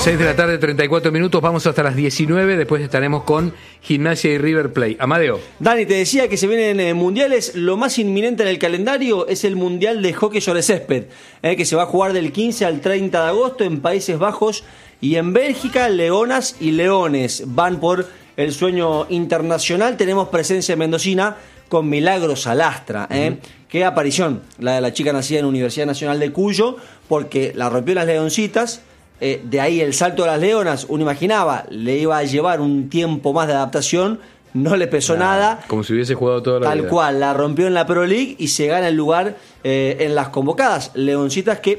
6 de la tarde, 34 minutos, vamos hasta las 19, después estaremos con Gimnasia y River Plate. Amadeo. Dani, te decía que se vienen mundiales, lo más inminente en el calendario es el Mundial de Hockey sobre Césped, que se va a jugar del 15 al 30 de agosto en Países Bajos y en Bélgica. Leonas y Leones van por el sueño internacional. Tenemos presencia mendocina con Milagros Salastra. Qué aparición la de la chica nacida en Universidad Nacional de Cuyo, porque la rompió en las Leoncitas. De ahí el salto de las Leonas, uno imaginaba, le iba a llevar un tiempo más de adaptación, no le pesó nada. Como si hubiese jugado toda la vida. Tal cual, la rompió en la Pro League y se gana el lugar en las convocadas. Leonas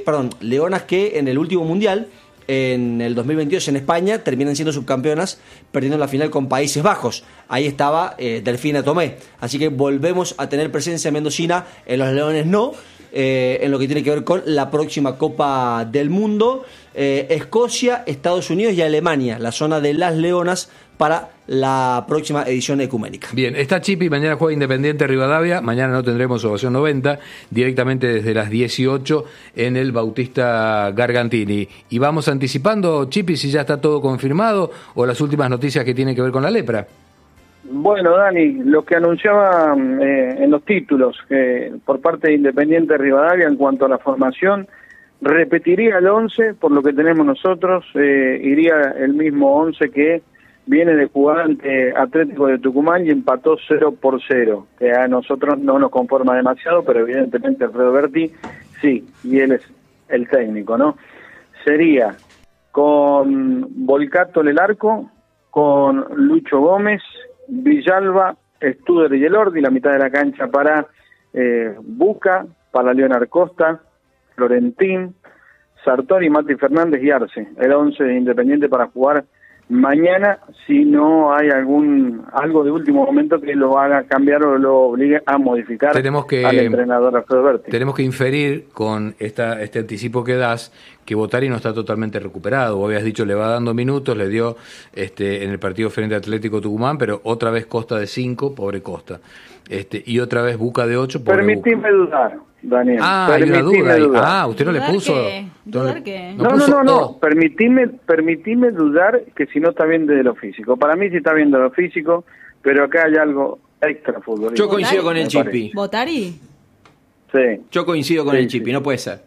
que en el último mundial, en el 2022 en España, terminan siendo subcampeonas, perdiendo la final con Países Bajos. Ahí estaba Delfina Tomé. Así que volvemos a tener presencia mendocina, en los Leones no. En lo que tiene que ver con la próxima Copa del Mundo. Escocia, Estados Unidos y Alemania, la zona de las Leonas para la próxima edición ecuménica. Bien, está Chipi, mañana juega Independiente Rivadavia, mañana no tendremos Ovación 90, directamente desde las 18 en el Bautista Gargantini. Y vamos anticipando, Chipi, si ya está todo confirmado o las últimas noticias que tienen que ver con la lepra. Bueno, Dani, lo que anunciaba en los títulos por parte de Independiente Rivadavia en cuanto a la formación, repetiría el 11 por lo que tenemos nosotros, iría el mismo 11 que viene de jugar ante Atlético de Tucumán y empató 0-0, que a nosotros no nos conforma demasiado, pero evidentemente Alfredo Berti sí, y él es el técnico, ¿no? Sería con Volcato en el arco, con Lucho Gómez, Villalba, Studer y Elordi, la mitad de la cancha para Buca, para Leonard Costa, Florentín, Sartori, Mati Fernández y Arce. El 11 de Independiente para jugar mañana, si no hay algo de último momento que lo haga cambiar o lo obligue a modificar al entrenador Alfredo Berti. Tenemos que inferir con este anticipo que das que Bottari no está totalmente recuperado. Vos habías dicho le va dando minutos, le dio en el partido frente a Atlético Tucumán, pero otra vez Costa de 5, pobre Costa. Y otra vez Buca de 8, pobre Permitime dudar, Daniel. Hay una duda. Usted no le puso... ¿Dudar qué? No. Permitime dudar que si no está bien desde lo físico. Para mí sí está bien de lo físico, pero acá hay algo extra futbolístico. Yo coincido con el Chipi. ¿Bottari? Sí. Yo coincido con el Chipi, no puede ser.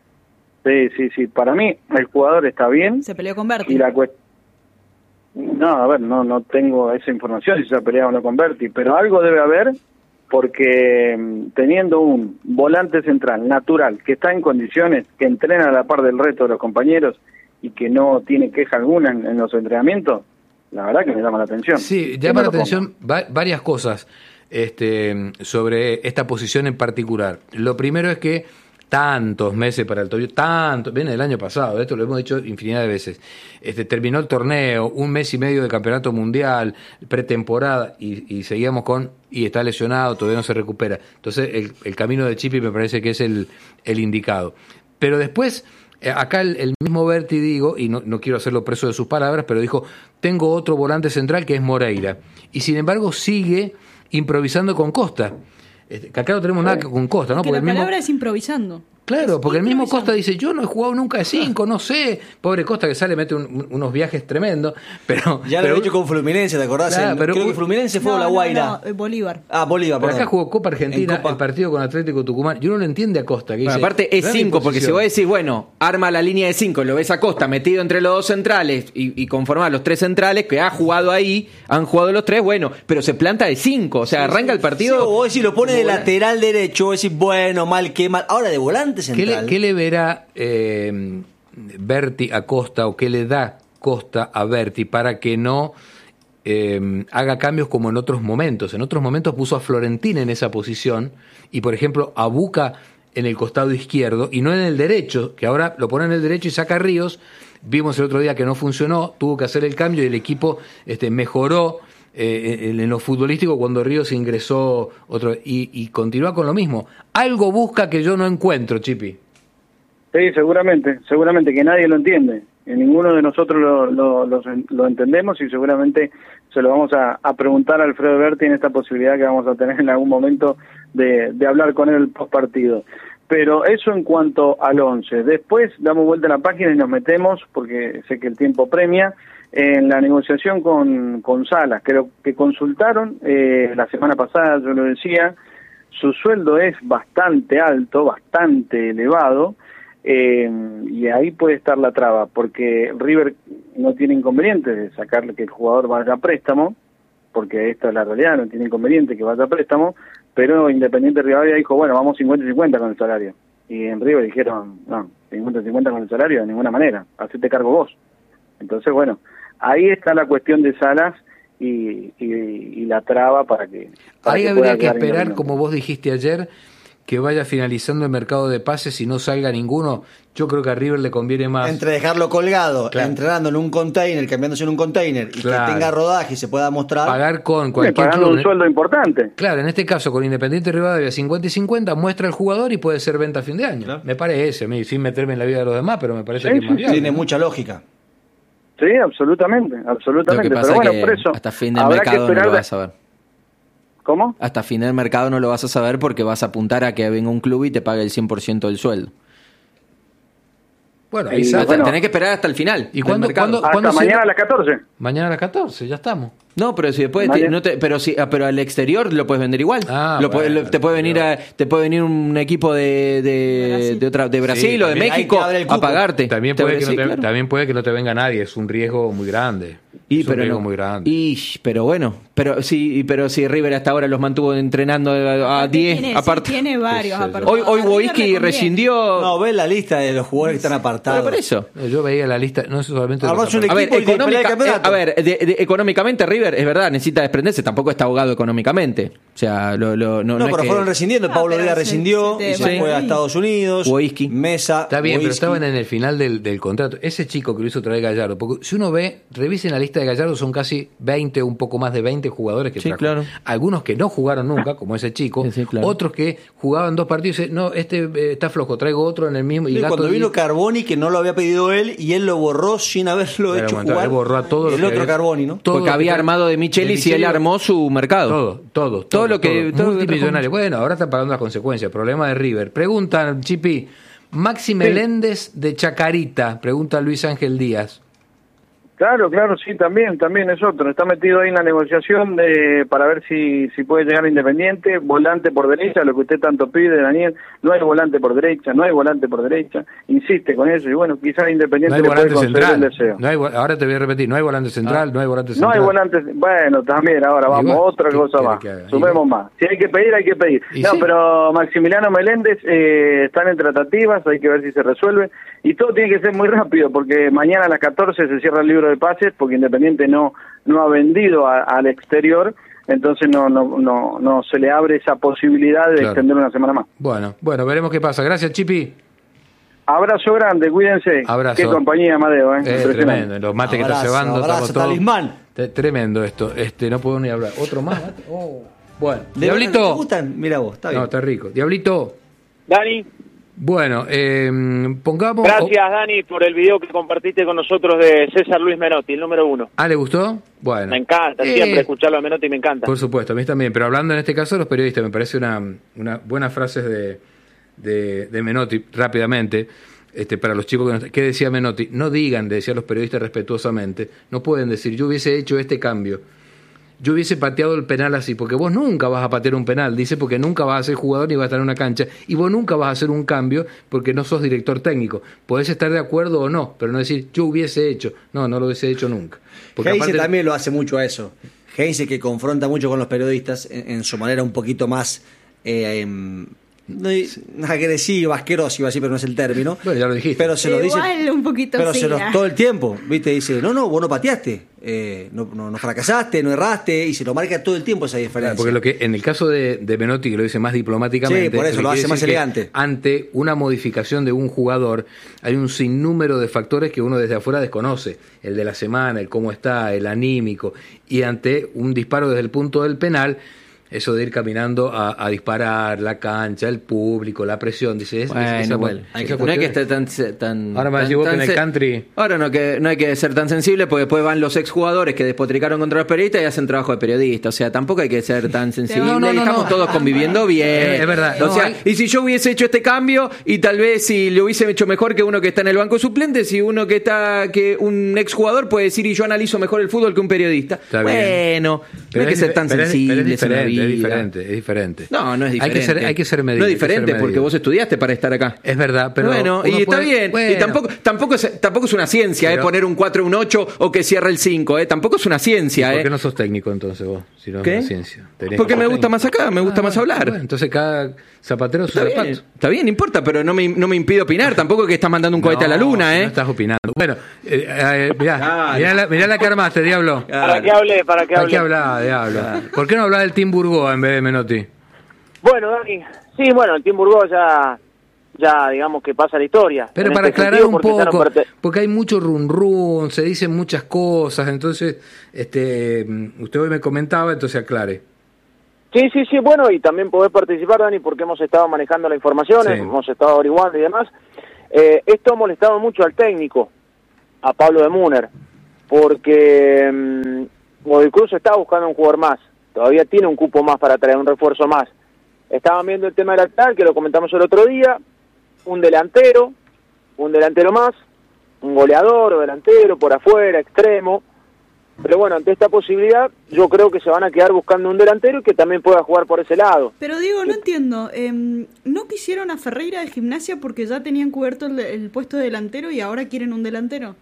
Sí. Para mí el jugador está bien. Se peleó con Berti. Y no tengo esa información si se ha peleado o no con Berti, pero algo debe haber, porque teniendo un volante central natural que está en condiciones, que entrena a la par del resto de los compañeros y que no tiene queja alguna en los entrenamientos, la verdad que me llama la atención. Sí, llama la atención varias cosas sobre esta posición en particular. Lo primero es que tantos meses para el Toyo, viene del año pasado, esto lo hemos dicho infinidad de veces. Terminó el torneo, un mes y medio de campeonato mundial, pretemporada, y seguíamos y está lesionado, todavía no se recupera. Entonces el camino de Chipi me parece que es el indicado. Pero después, acá el mismo Berti y no quiero hacerlo preso de sus palabras, pero dijo, tengo otro volante central que es Moreira. Y sin embargo sigue improvisando con Costa. Que acá no tenemos nada con Costa, ¿no? Que porque la palabra es improvisando. Claro, porque el mismo Costa dice, yo no he jugado nunca de 5, no sé. Pobre Costa que sale, mete unos viajes tremendos, pero... Ya lo he hecho con Fluminense, ¿te acordás? Claro, creo que Fluminense fue La Guaira. No, Bolívar. Bolívar, pero perdón. acá jugó Copa Argentina, el partido con Atlético Tucumán, y uno lo entiende a Costa. Que dice, aparte es 5, porque si vos decís, arma la línea de 5, lo ves a Costa metido entre los dos centrales y conformar los tres centrales que ha jugado ahí, han jugado los tres, pero se planta de 5, o sea, arranca el partido... Sí, vos decís, lo pone de lateral derecho, vos decís, mal, qué mal. Ahora de volante central. ¿Qué le verá Berti a Costa o qué le da Costa a Berti para que no haga cambios como en otros momentos? En otros momentos puso a Florentín en esa posición y, por ejemplo, a Buca en el costado izquierdo y no en el derecho, que ahora lo pone en el derecho y saca a Ríos. Vimos el otro día que no funcionó, tuvo que hacer el cambio y el equipo mejoró en lo futbolístico cuando Ríos ingresó otro y continúa con lo mismo. Algo busca que yo no encuentro, Chipi. Sí, seguramente que nadie lo entiende. Ninguno de nosotros lo entendemos y seguramente se lo vamos a preguntar a Alfredo Berti en esta posibilidad que vamos a tener en algún momento de hablar con él post partido. Pero eso en cuanto al 11. Después damos vuelta a la página y nos metemos, porque sé que el tiempo premia, en la negociación con Salas. Creo que consultaron la semana pasada, yo lo decía, su sueldo es bastante alto, bastante elevado, y ahí puede estar la traba, porque River no tiene inconveniente de sacarle que el jugador vaya a préstamo, porque esta es la realidad, no tiene inconveniente que vaya a préstamo, pero Independiente Rivadavia dijo, bueno, vamos 50-50 con el salario. Y en River dijeron, no, 50-50 con el salario de ninguna manera, hacete cargo vos. Entonces, bueno, ahí está la cuestión de Salas y la traba para que... Ahí habría que esperar, como vos dijiste ayer, que vaya finalizando el mercado de pases y no salga ninguno. Yo creo que a River le conviene más... Entre dejarlo colgado, claro, entrenando en un container, cambiándose en un container, y claro, que tenga rodaje y se pueda mostrar... Pagar con cualquier pagando club, un sueldo importante. Claro, en este caso con Independiente Rivadavia 50 y 50, muestra el jugador y puede ser venta a fin de año. Claro. Me parece, a mí, sin meterme en la vida de los demás, pero me parece que es más viable. Tiene mucha lógica. Sí, absolutamente. Lo que pasa pero bueno, que por eso hasta fin del mercado no lo vas a saber. ¿Cómo? Hasta fin del mercado no lo vas a saber porque vas a apuntar a que venga un club y te pague el 100% del sueldo. Bueno, ahí tenés que esperar hasta el final. ¿Y cuándo hasta mañana a las 14? Mañana a las 14, ya estamos. No, pero si después pero al exterior lo puedes vender igual. Te puede venir un equipo de Brasil sí, o de México a pagarte. También puede que no te venga nadie, es un riesgo muy grande. Pero bueno, pero si River hasta ahora los mantuvo entrenando a 10 aparte. Tiene varios aparte. Hoy Boiski rescindió. No, ve la lista de los jugadores que están apartados. Pero por eso. Yo veía la lista, no solamente económicamente River es verdad, necesita desprenderse, tampoco está ahogado económicamente. O sea, pero fueron rescindiendo, Pablo Díaz rescindió y se fue a Estados Unidos. Boiski. Mesa. Está bien, Boiski. pero estaban en el final del contrato. Ese chico que lo hizo traer Gallardo, porque si uno ve, revisen la lista de Gallardo, son casi 20, un poco más de 20 jugadores que trajo. Claro. Algunos que no jugaron nunca, como ese chico, claro, otros que jugaban 2 partidos y dicen, no, está flojo, traigo otro en el mismo. Y cuando vino Carboni, que no lo había pedido él, y él lo borró sin haberlo hecho jugar. Él borró a todos el otro Carboni, ¿no? Porque había armado de Michelis y él armó su mercado. Todo lo que multimillonario. Bueno, ahora están pagando las consecuencias. Problema de River. Preguntan, Chipi, Maxi Meléndez de Chacarita, pregunta Luis Ángel Díaz. Claro, sí, también es otro. Está metido ahí en la negociación para ver si puede llegar a Independiente. Volante por derecha, lo que usted tanto pide, Daniel. No hay volante por derecha. Insiste con eso. Y bueno, quizás Independiente no hay volante le puede conceder el deseo. Ahora te voy a repetir, no hay volante central, no hay volante central. No hay volante, bueno, también, ahora vamos, otra cosa más. Sumemos más. Si hay que pedir, hay que pedir. No, sí, pero Maximiliano Meléndez están en tratativas, hay que ver si se resuelve. Y todo tiene que ser muy rápido, porque mañana a las 14 se cierra el libro de pases, porque Independiente no ha vendido al exterior, entonces no se le abre esa posibilidad de extender una semana más. Bueno, veremos qué pasa. Gracias, Chipi. Abrazo grande, cuídense. Abrazo. Qué compañía, Amadeo, tremendo, los mates que está cebando. Abrazo, talismán. Tremendo esto, no puedo ni hablar. ¿Otro más? Bueno, Diablito. ¿Te gustan? Mira vos, está bien. No, está rico. Diablito. Dani. Bueno, pongamos... Gracias, Dani, por el video que compartiste con nosotros de César Luis Menotti, el número 1. ¿Le gustó? Bueno. Me encanta, siempre escucharlo a Menotti me encanta. Por supuesto, a mí también, pero hablando en este caso de los periodistas, me parece una buena frase de Menotti, rápidamente, para los chicos ¿qué decía Menotti? No digan, decía los periodistas respetuosamente, no pueden decir, yo hubiese hecho este cambio. Yo hubiese pateado el penal así, porque vos nunca vas a patear un penal, dice, porque nunca vas a ser jugador ni vas a estar en una cancha, y vos nunca vas a hacer un cambio porque no sos director técnico. Podés estar de acuerdo o no, pero no decir, yo hubiese hecho. No lo hubiese hecho nunca. Heinze también lo hace mucho a eso. Heinze, que confronta mucho con los periodistas en su manera un poquito más... agresivo, asqueroso, iba así, pero no es el término. Bueno, ya lo dijiste. Pero se lo dice. Igual un poquito pero sí, todo el tiempo, ¿viste? Dice, no, vos no pateaste, no fracasaste, no erraste, y se lo marca todo el tiempo esa diferencia. Porque lo que en el caso de Menotti, que lo dice más diplomáticamente, sí, por eso lo hace más elegante. Ante una modificación de un jugador, hay un sinnúmero de factores que uno desde afuera desconoce. El de la semana, el cómo está, el anímico, y ante un disparo desde el punto del penal, eso de ir caminando a disparar, la cancha, el público, la presión, dice, no hay que estar tan ahora me decís vos que en el country. Ahora no hay que ser tan sensible, porque después van los exjugadores que despotricaron contra los periodistas y hacen trabajo de periodista. O sea, tampoco hay que ser tan sensible. Estamos todos conviviendo bien. Es verdad. O sea, y si yo hubiese hecho este cambio, y tal vez si lo hubiese hecho mejor que uno que está en el banco suplente, si uno que un exjugador puede decir, y yo analizo mejor el fútbol que un periodista. Está bueno, no hay que ser tan sensible. Es diferente. No es diferente. Hay que ser medido. No es diferente porque vos estudiaste para estar acá. Es verdad, pero bueno, y está bien. Y tampoco es una ciencia, poner un 4, un 8 o que cierre el 5, tampoco es una ciencia. ¿Por qué no sos técnico entonces vos? Si no ¿Qué? Es una ciencia. Porque me gusta más acá, me gusta más hablar. Bueno, entonces cada zapatero su zapato. Está bien, no importa, pero no me impide opinar. Tampoco que estás mandando un cohete a la luna, No estás opinando. Bueno, mirá la que armaste, Diablo. ¿Para qué hablé? ¿Para qué hablás, Diablo? ¿Por qué no hablás del Team Burgos en vez de Menotti? Bueno, Dani, sí, bueno, el Team Burgos ya digamos que pasa la historia. Pero para aclarar un poco, porque hay mucho run, se dicen muchas cosas, entonces usted hoy me comentaba, entonces aclare. Sí, bueno, y también podés participar, Dani, porque hemos estado manejando la información, hemos estado averiguando y demás. Esto ha molestado mucho al técnico, a Pablo de Múner, porque Godoy Cruz está buscando un jugador más, todavía tiene un cupo más para traer un refuerzo más. Estaban viendo el tema del lateral, que lo comentamos el otro día, un delantero más, un goleador o delantero por afuera, extremo. Pero bueno, ante esta posibilidad, yo creo que se van a quedar buscando un delantero y que también pueda jugar por ese lado. Pero Diego, no entiendo, ¿no quisieron a Ferreira de Gimnasia porque ya tenían cubierto el puesto de delantero y ahora quieren un delantero?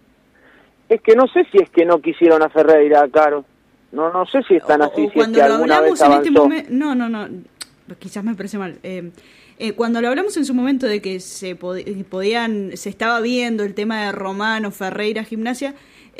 Es que no sé si es que no quisieron a Ferreira, Caro. No sé si están así, si es que alguna vez avanzó. No, quizás me parece mal. Cuando lo hablamos en su momento de que se estaba viendo el tema de Romano, Ferreira, Gimnasia,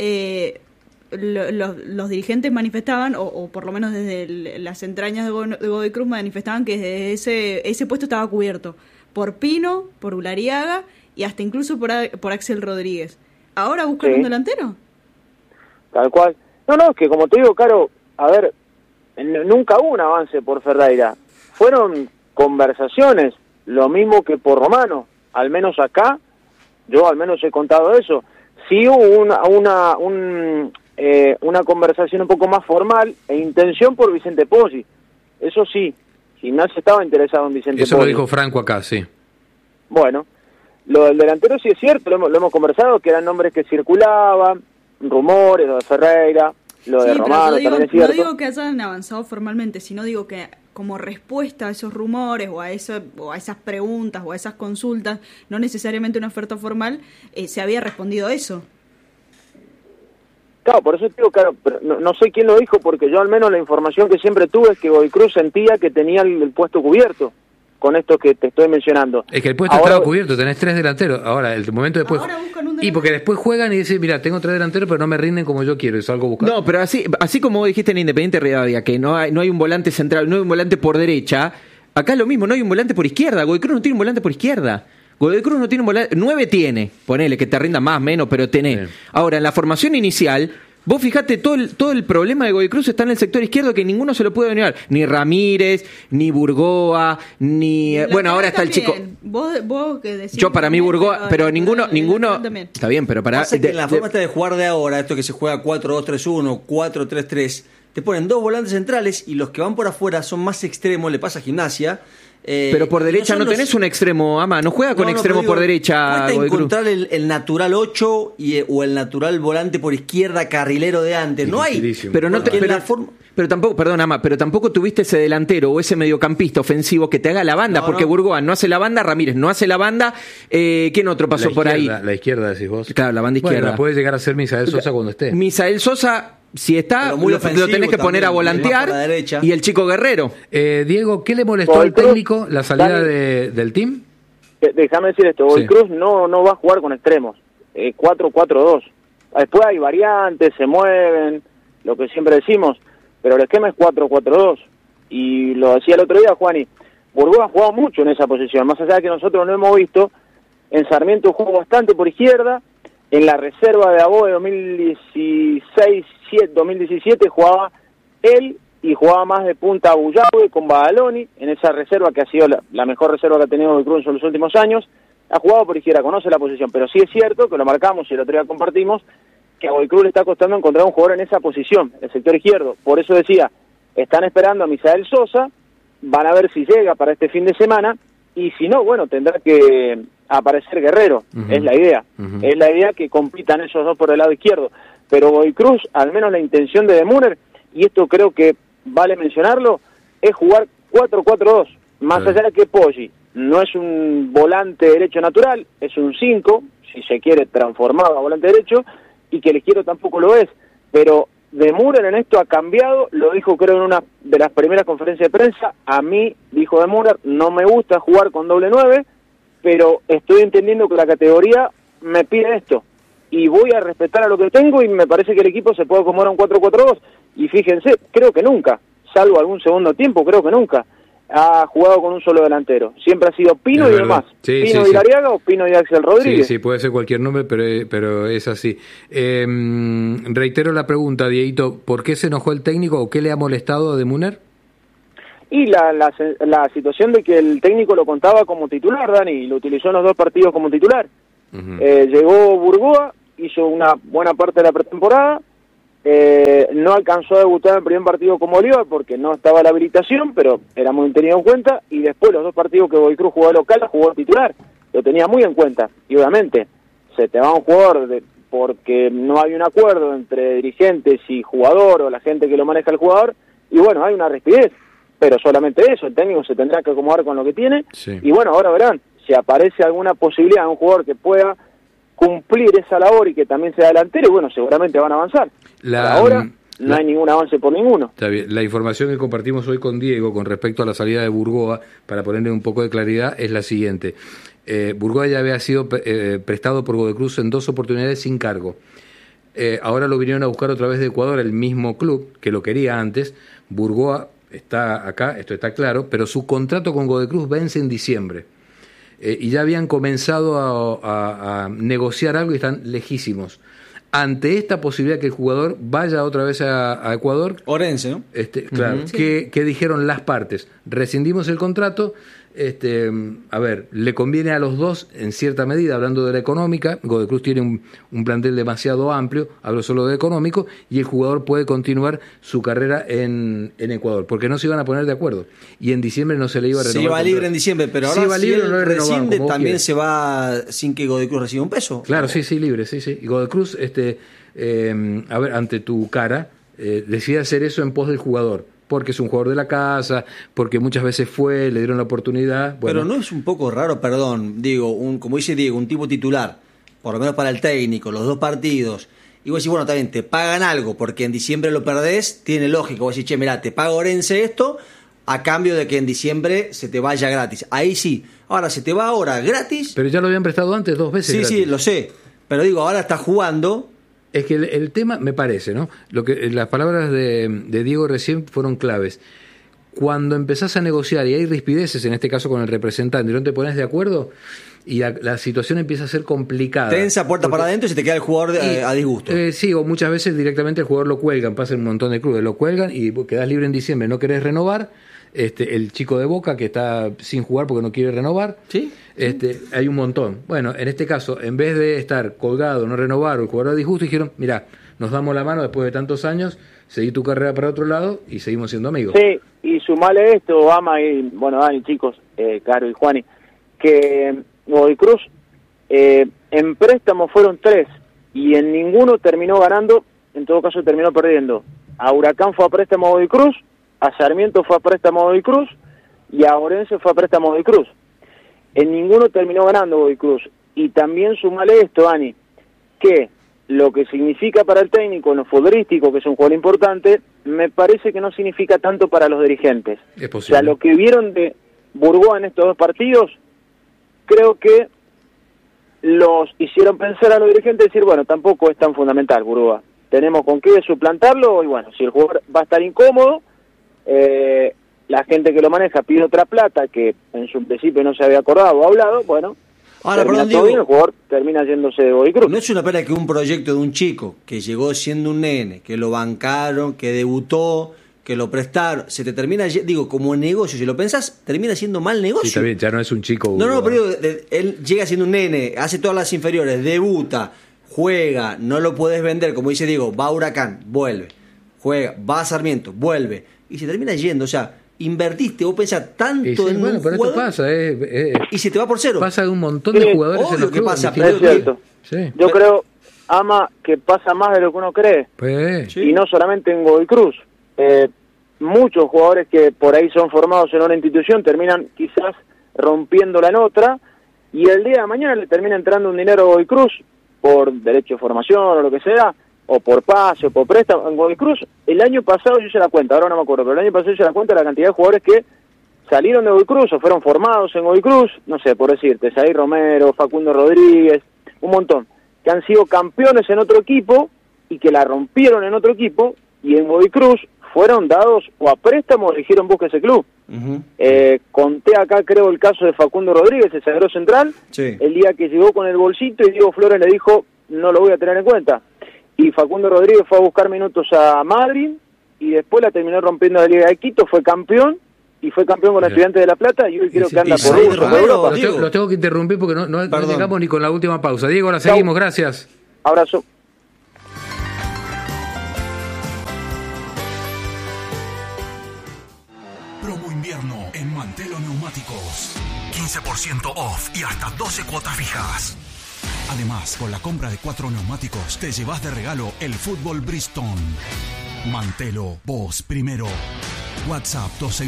los dirigentes manifestaban, o por lo menos desde las entrañas de Godoy Cruz manifestaban que desde ese puesto estaba cubierto por Pino, por Ulariaga y hasta incluso por Axel Rodríguez. ¿Ahora buscan un delantero? Tal cual. No, es que como te digo, Caro, a ver, nunca hubo un avance por Ferreira. Fueron conversaciones, lo mismo que por Romano. Al menos acá, yo al menos he contado eso. Sí hubo una conversación un poco más formal e intención por Vicente Pozzi. Eso sí, Gimnasia estaba interesado en Vicente Pozzi. Eso lo dijo Franco acá, sí. Bueno, lo del delantero sí es cierto, lo hemos conversado, que eran nombres que circulaban, rumores, lo de Ferreira, lo de Romano también es cierto. No digo que hayan avanzado formalmente, sino digo que como respuesta a esos rumores o a esas preguntas o a esas consultas, no necesariamente una oferta formal, se había respondido eso. Claro, por eso te digo, claro, pero no sé quién lo dijo, porque yo al menos la información que siempre tuve es que Godoy Cruz sentía que tenía el puesto cubierto con esto que te estoy mencionando. Es que el puesto estaba cubierto, tenés 3 delanteros. Ahora, el momento después... Y porque después juegan y dicen, mira, tengo 3 delanteros, pero no me rinden como yo quiero, y salgo a buscar. No, pero así como vos dijiste en Independiente Rivadavia, que no hay un volante central, no hay un volante por derecha, acá es lo mismo, no hay un volante por izquierda. Godoy Cruz no tiene un volante por izquierda. Godoy Cruz no tiene un volante... 9 tiene, ponele que te rinda más, menos, pero tenés. Sí. Ahora, en la formación inicial... Vos fijate, todo el problema de Godoy Cruz está en el sector izquierdo, que ninguno se lo puede venir. Ni Ramírez, ni Burgoa, ni... bueno, ahora está también. El chico... Vos que decís... Yo para mí Burgoa, pero ninguno... Está bien, pero para... Pasa que en la forma de jugar de ahora, esto que se juega 4-2-3-1, 4-3-3, te ponen 2 volantes centrales y los que van por afuera son más extremos, le pasa a Gimnasia. Pero por derecha no tenés un extremo, Ama, no juega con extremo por derecha. Cuesta encontrar el natural 8 o el natural volante por izquierda carrilero de antes. No hay. Pero tampoco, perdón, Ama, pero tampoco tuviste ese delantero o ese mediocampista ofensivo que te haga la banda, porque Burgoa no hace la banda, Ramírez no hace la banda. ¿Quién otro pasó por ahí? La izquierda, decís vos. Claro, la banda izquierda. Bueno, puede llegar a ser Misael Sosa cuando esté. Misael Sosa... Si está, lo tenés que poner a volantear, y el chico Guerrero. Diego, ¿qué le molestó al técnico la salida del team? Déjame decir esto, Godoy Cruz no va a jugar con extremos, 4-4-2. Después hay variantes, se mueven, lo que siempre decimos, pero el esquema es 4-4-2. Y lo decía el otro día, Juani, Burgos ha jugado mucho en esa posición, más allá de que nosotros no hemos visto, en Sarmiento jugó bastante por izquierda, en la reserva de Aboe 2016-2017 jugaba él y jugaba más de punta a Bullahue con Badaloni, en esa reserva que ha sido la mejor reserva que ha tenido Godoy Cruz en los últimos años. Ha jugado por izquierda, conoce la posición, pero sí es cierto que lo marcamos y el otro día compartimos, que a Godoy Cruz le está costando encontrar un jugador en esa posición, el sector izquierdo. Por eso decía, están esperando a Misael Sosa, van a ver si llega para este fin de semana, y si no, bueno, tendrá que aparecer Guerrero, es la idea. Es la idea que compitan esos dos por el lado izquierdo. Pero Godoy Cruz, al menos la intención de Müller, y esto creo que vale mencionarlo, es jugar 4-4-2, más allá de que Poggi no es un volante derecho natural, es un 5, si se quiere transformado a volante derecho, y que el izquierdo tampoco lo es, pero de Müller en esto ha cambiado, lo dijo creo en una de las primeras conferencias de prensa, a mí, dijo de Müller, no me gusta jugar con doble 9, pero estoy entendiendo que la categoría me pide esto, y voy a respetar a lo que tengo, y me parece que el equipo se puede acomodar a un 4-4-2, y fíjense, creo que nunca, salvo algún segundo tiempo, creo que nunca ha jugado con un solo delantero. Siempre ha sido Pino y demás. Sí, Pino sí, y Lariaga o Pino y Axel Rodríguez. Sí, puede ser cualquier nombre, pero es así. Reitero la pregunta, Dieguito, ¿por qué se enojó el técnico o qué le ha molestado de Müller? Y la situación de que el técnico lo contaba como titular, Dani, y lo utilizó en los dos partidos como titular. Llegó Burgoa, hizo una buena parte de la pretemporada, no alcanzó a debutar en el primer partido como Bolívar porque no estaba la habilitación, pero era muy tenido en cuenta, y después los dos partidos que Godoy Cruz jugó de local, jugó titular, lo tenía muy en cuenta, y obviamente se te va un jugador porque no hay un acuerdo entre dirigentes y jugador o la gente que lo maneja el jugador, y bueno, hay una rigidez, pero solamente eso, el técnico se tendrá que acomodar con lo que tiene, y bueno, ahora verán, si aparece alguna posibilidad de un jugador que pueda cumplir esa labor y que también sea delantero, y bueno, seguramente van a avanzar. Ahora no hay ningún avance por ninguno. Está bien. La información que compartimos hoy con Diego con respecto a la salida de Burgoa, para ponerle un poco de claridad, es la siguiente. Burgoa ya había sido prestado por Godoy Cruz en 2 oportunidades sin cargo. Ahora lo vinieron a buscar otra vez de Ecuador, el mismo club que lo quería antes. Burgoa está acá, esto está claro, pero su contrato con Godoy Cruz vence en diciembre. Y ya habían comenzado a negociar algo y están lejísimos. Ante esta posibilidad que el jugador vaya otra vez a Ecuador... Orense, ¿no? Claro, ¿qué dijeron las partes? Rescindimos el contrato, a ver, le conviene a los dos en cierta medida, hablando de la económica. Godoy Cruz tiene un plantel demasiado amplio, hablo solo de económico, y el jugador puede continuar su carrera en Ecuador, porque no se iban a poner de acuerdo, y en diciembre no se le iba a renovar. Se iba libre en diciembre, pero ahora si él no rescinde, también se va sin que Godoy Cruz reciba un peso. Claro, sí, libre, sí. Y Godoy Cruz, a ver, ante tu cara, decide hacer eso en pos del jugador, porque es un jugador de la casa, porque muchas veces le dieron la oportunidad. Bueno. Pero no es un poco raro, perdón, digo, como dice Diego, un tipo titular, por lo menos para el técnico, los 2 partidos, y vos decís, bueno, también te pagan algo, porque en diciembre lo perdés, tiene lógica, vos decís, che, mirá, te paga Orense esto, a cambio de que en diciembre se te vaya gratis. Ahí sí, ahora se te va ahora gratis. Pero ya lo habían prestado antes 2 veces gratis. Sí, lo sé, pero digo, ahora está jugando. Es que el tema, me parece, ¿no? Las palabras de Diego recién fueron claves. Cuando empezás a negociar y hay rispideces, en este caso con el representante, y no te pones de acuerdo, y la situación empieza a ser complicada. Tensa puerta para adentro y se te queda el jugador a disgusto. Sí, o muchas veces directamente el jugador lo cuelgan, pasa un montón de clubes, lo cuelgan y quedás libre en diciembre, no querés renovar. El chico de Boca que está sin jugar porque no quiere renovar. ¿Sí? Hay un montón. Bueno, en este caso, en vez de estar colgado, no renovar o el jugador a disgusto, dijeron, mirá, nos damos la mano después de tantos años, seguí tu carrera para otro lado y seguimos siendo amigos. Sí, y sumale esto, Ama y, bueno, Dani, chicos, Caro y Juani, que Godoy Cruz, en préstamo fueron 3 y en ninguno terminó ganando, en todo caso terminó perdiendo. A Huracán fue a préstamo Godoy Cruz, a Sarmiento fue a préstamo Godoy Cruz y a Orense fue a préstamo Godoy Cruz. En ninguno terminó ganando Godoy Cruz. Y también sumale esto, Dani, que lo que significa para el técnico en lo futbolístico, que es un jugador importante, me parece que no significa tanto para los dirigentes. Es posible. O sea, lo que vieron de Burgoa en estos 2 partidos, creo que los hicieron pensar a los dirigentes y decir, bueno, tampoco es tan fundamental Burgoa. Tenemos con qué suplantarlo y bueno, si el jugador va a estar incómodo, la gente que lo maneja pide otra plata que en su principio no se había acordado o hablado, bueno, ahora, termina perdón, todo bien, el jugador termina yéndose de Godoy Cruz. No es una pena que un proyecto de un chico que llegó siendo un nene, que lo bancaron, que debutó, que lo prestaron, se te termina, digo, como negocio, si lo pensás, termina siendo mal negocio. Sí, está bien, ya no es un chico. No, pero él llega siendo un nene, hace todas las inferiores, debuta, juega, no lo puedes vender, como dice Diego, va a Huracán, vuelve, juega, va a Sarmiento, vuelve, y se termina yendo, o sea, invertiste, vos pensás tanto en un pero jugador, esto pasa, y se te va por cero. Pasa de un montón de jugadores en obvio los que clubes, pasa, pero es cierto. Sí. Yo creo, Ama, que pasa más de lo que uno cree. Pues, Sí. Y no solamente en Godoy Cruz. Muchos jugadores que por ahí son formados en una institución terminan quizás rompiéndola en otra, y el día de mañana le termina entrando un dinero a Godoy Cruz por derecho de formación o lo que sea, o por pase o por préstamo. En Godoy Cruz, el año pasado yo hice la cuenta, ahora no me acuerdo, pero el año pasado hice la cuenta de la cantidad de jugadores que salieron de Godoy Cruz o fueron formados en Godoy Cruz, no sé, por decirte, Saí Romero, Facundo Rodríguez, un montón, que han sido campeones en otro equipo y que la rompieron en otro equipo, y en Godoy Cruz fueron dados o a préstamo o eligieron busque ese club. Uh-huh. Conté acá, creo, el caso de Facundo Rodríguez, el zaguero central, Sí. el día que llegó con el bolsito y Diego Flores le dijo, no lo voy a tener en cuenta. Y Facundo Rodríguez fue a buscar minutos a Madrid y después la terminó rompiendo la Liga de Quito, fue campeón, y fue campeón con Estudiantes de La Plata, y hoy creo que anda por Saí uso en Romero, Europa. Diego. Los tengo que interrumpir porque no llegamos ni con la última pausa. Diego, ahora Chau. seguimos, gracias. Abrazo. Promo invierno en Mantelo Neumáticos. 15% off y hasta 12 cuotas fijas. Además, con la compra de 4 neumáticos, te llevas de regalo el fútbol Bristol. Mantelo, vos primero. WhatsApp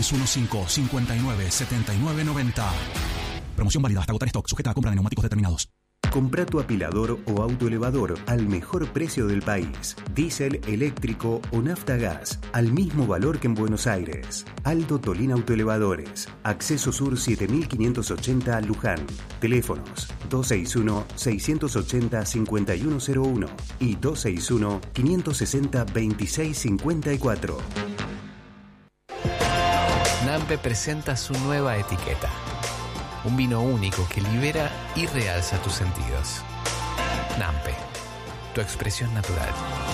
2615-597990. Promoción válida hasta agotar stock, sujeta a compra de neumáticos determinados. Comprá tu apilador o autoelevador al mejor precio del país. Diésel, eléctrico o nafta gas, al mismo valor que en Buenos Aires. Aldo Tolín Autoelevadores. Acceso Sur 7580 Luján. Teléfonos 261-680-5101 y 261-560-2654. Nampe presenta su nueva etiqueta. Un vino único que libera y realza tus sentidos. Nampe, tu expresión natural.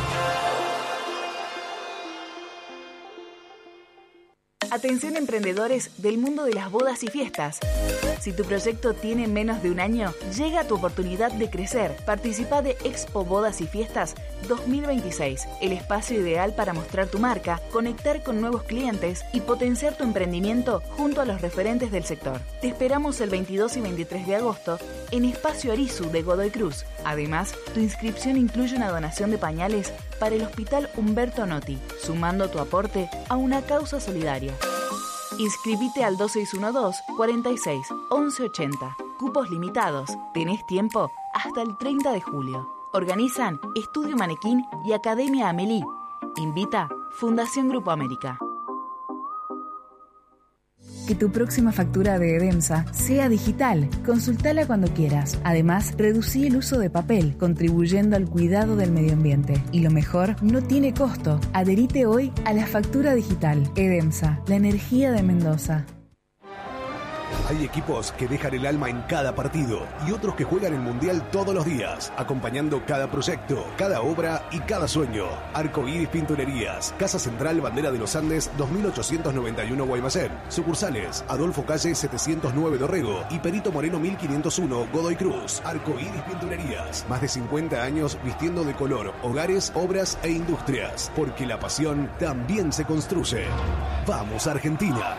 Atención emprendedores del mundo de las bodas y fiestas. Si tu proyecto tiene menos de un año, llega tu oportunidad de crecer. Participa de Expo Bodas y Fiestas 2026, el espacio ideal para mostrar tu marca, conectar con nuevos clientes y potenciar tu emprendimiento junto a los referentes del sector. Te esperamos el 22 y 23 de agosto en Espacio Arizu de Godoy Cruz. Además, tu inscripción incluye una donación de pañales para el Hospital Humberto Notti, sumando tu aporte a una causa solidaria. Inscribite al 2612-46-1180. Cupos limitados. Tenés tiempo hasta el 30 de julio. Organizan Estudio Manequín y Academia Amelie. Invita Fundación Grupo América. Que tu próxima factura de Edemsa sea digital. Consultala cuando quieras. Además, reducí el uso de papel, contribuyendo al cuidado del medio ambiente. Y lo mejor, no tiene costo. Adherite hoy a la factura digital. Edemsa, la energía de Mendoza. Hay equipos que dejan el alma en cada partido y otros que juegan el Mundial todos los días, acompañando cada proyecto, cada obra y cada sueño. Arcoíris Pinturerías, Casa Central Bandera de los Andes 2891 Guaymallén. Sucursales Adolfo Calle 709 Dorrego y Perito Moreno 1501 Godoy Cruz. Arcoíris Pinturerías, más de 50 años vistiendo de color hogares, obras e industrias, porque la pasión también se construye. ¡Vamos, Argentina!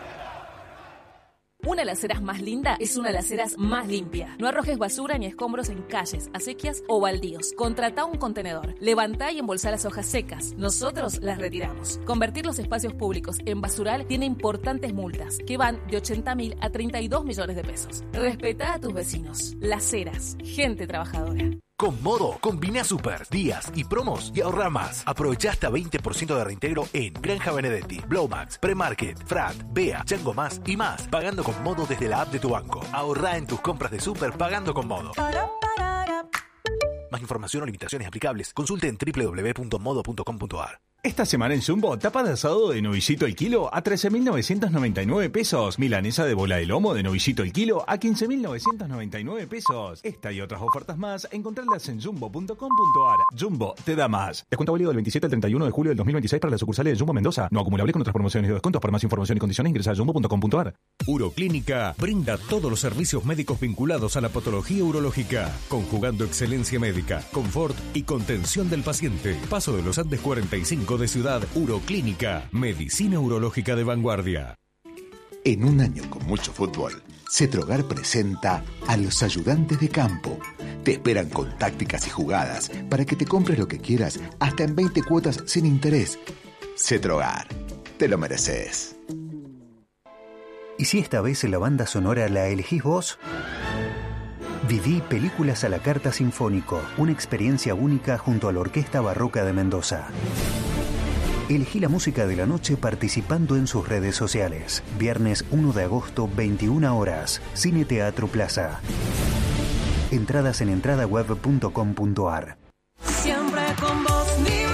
Una Laceras más linda es una Laceras más limpia. No arrojes basura ni escombros en calles, acequias o baldíos. Contratá un contenedor. Levantá y embolsá las hojas secas. Nosotros las retiramos. Convertir los espacios públicos en basural tiene importantes multas que van de 80.000 a 32 millones de pesos. Respetá a tus vecinos. Laceras, gente trabajadora. Con Modo, combina super, días y promos y ahorra más. Aprovecha hasta 20% de reintegro en Granja Benedetti, Blowmax, Premarket, Frat, Bea, Chango Más y más. Pagando con Modo desde la app de tu banco. Ahorra en tus compras de super pagando con Modo. Más información o limitaciones aplicables, consulte en www.modo.com.ar. Esta semana en Jumbo, tapa de asado de novillito el kilo a 13.999 pesos. Milanesa de bola de lomo de novillito el kilo a 15.999 pesos. Esta y otras ofertas más, encontrarlas en jumbo.com.ar. Jumbo te da más. Descuento válido del 27 al 31 de julio del 2026 para las sucursales de Jumbo Mendoza. No acumulable con otras promociones y descuentos. Para más información y condiciones ingresa a jumbo.com.ar. Uroclínica brinda todos los servicios médicos vinculados a la patología urológica, conjugando excelencia médica, confort y contención del paciente. Paso de los Andes 45 de Ciudad. Uroclínica, medicina urológica de vanguardia. En un año con mucho fútbol, Cetrogar presenta a los ayudantes de campo. Te esperan con tácticas y jugadas para que te compres lo que quieras, hasta en 20 cuotas sin interés. Cetrogar, te lo mereces. ¿Y si esta vez la banda sonora la elegís vos? Viví Películas a la Carta Sinfónico, una experiencia única junto a la Orquesta Barroca de Mendoza. Elegí la música de la noche participando en sus redes sociales. Viernes 1 de agosto, 21 horas. Cine Teatro Plaza. Entradas en entradaweb.com.ar. Siempre con vos,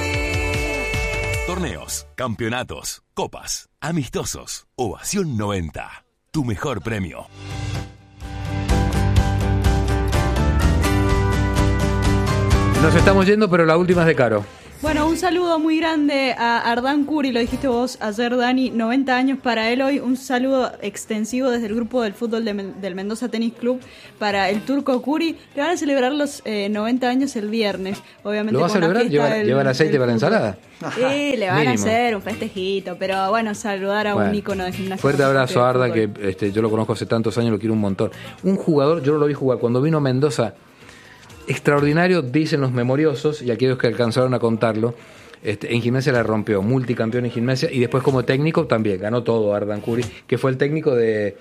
Torneos, campeonatos, copas, amistosos. Ovación 90. Tu mejor premio. Nos estamos yendo, pero la última es de Caro. Bueno, un saludo muy grande a Ardan Curi, lo dijiste vos ayer, Dani, 90 años para él hoy. Un saludo extensivo desde el grupo del fútbol del Mendoza Tenis Club para el Turco Curi. Le van a celebrar los 90 años el viernes, obviamente. ¿Lo va a celebrar? ¿Llevar aceite para la ensalada? Sí, le van Mínimo. a hacer un festejito, pero bueno, saludar a un ícono de gimnasia. Fuerte abrazo a Arda, que yo lo conozco hace tantos años, lo quiero un montón. Un jugador, yo lo vi jugar cuando vino a Mendoza, extraordinario, dicen los memoriosos y aquellos que alcanzaron a contarlo. En gimnasia la rompió, multicampeón en gimnasia, y después como técnico también ganó todo Ardan Curi, que fue el técnico de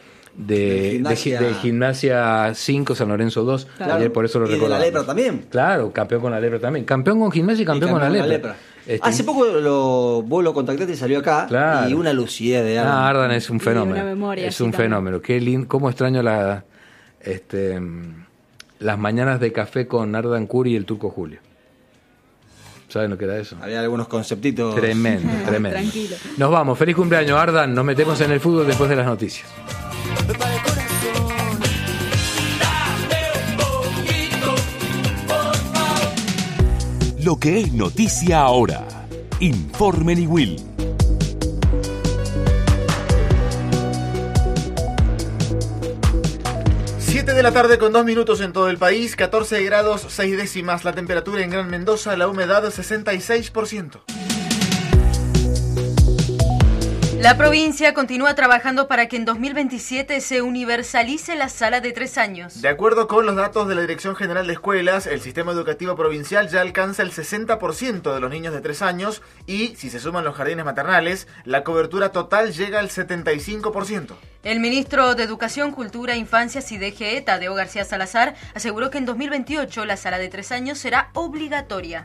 Gimnasia 5, San Lorenzo 2. Claro. Ayer por eso lo recordaba. Y de la Lepra también. Claro, campeón con la Lepra también. Campeón con Gimnasia y campeón con la Lepra. Hace poco vos lo contactaste y salió acá. Claro. Y una lucidez de Ardan. Ardan es un fenómeno. Una memoria es un fenómeno. Qué lindo, cómo extraño las mañanas de café con Ardan Curi y el Turco Julio. ¿Saben lo que era eso? Había algunos conceptitos. Tremendo, tremendo. Tranquilo. Nos vamos. Feliz cumpleaños, Ardan. Nos metemos en el fútbol después de las noticias. Lo que es noticia ahora. Informe Niwil. 7 de la tarde con 2 minutos en todo el país, 14 grados 6 décimas la temperatura en Gran Mendoza, la humedad 66%. La provincia continúa trabajando para que en 2027 se universalice la sala de 3 años. De acuerdo con los datos de la Dirección General de Escuelas, el sistema educativo provincial ya alcanza el 60% de los niños de 3 años y, si se suman los jardines maternales, la cobertura total llega al 75%. El ministro de Educación, Cultura, Infancias y DGE, Tadeo García Salazar, aseguró que en 2028 la sala de 3 años será obligatoria.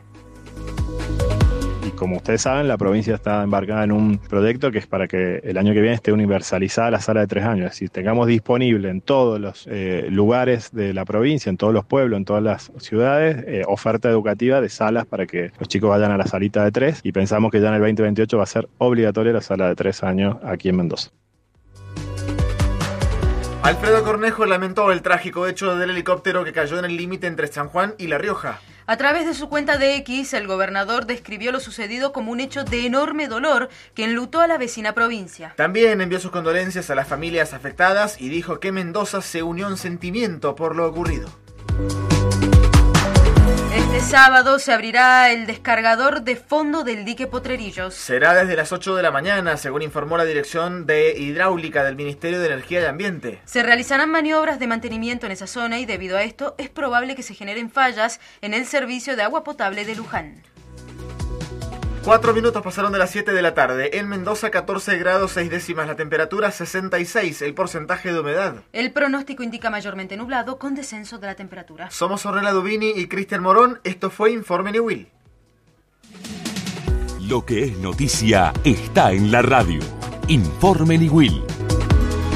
Y como ustedes saben, la provincia está embarcada en un proyecto que es para que el año que viene esté universalizada la sala de 3 años. Es decir, tengamos disponible en todos los lugares de la provincia, en todos los pueblos, en todas las ciudades, oferta educativa de salas para que los chicos vayan a la salita de 3. Y pensamos que ya en el 2028 va a ser obligatoria la sala de 3 años aquí en Mendoza. Alfredo Cornejo lamentó el trágico hecho del helicóptero que cayó en el límite entre San Juan y La Rioja. A través de su cuenta de X, el gobernador describió lo sucedido como un hecho de enorme dolor que enlutó a la vecina provincia. También envió sus condolencias a las familias afectadas y dijo que Mendoza se unió en sentimiento por lo ocurrido. Este sábado se abrirá el descargador de fondo del dique Potrerillos. Será desde las 8 de la mañana, según informó la Dirección de Hidráulica del Ministerio de Energía y Ambiente. Se realizarán maniobras de mantenimiento en esa zona y debido a esto es probable que se generen fallas en el servicio de agua potable de Luján. 4 minutos pasaron de las 7 de la tarde. En Mendoza, 14 grados 6 décimas la temperatura, 66 el porcentaje de humedad. El pronóstico indica mayormente nublado con descenso de la temperatura. Somos Ornella Dubini y Cristian Morón. Esto fue Informe Niwil. Lo que es noticia está en la radio. Informe Niwil.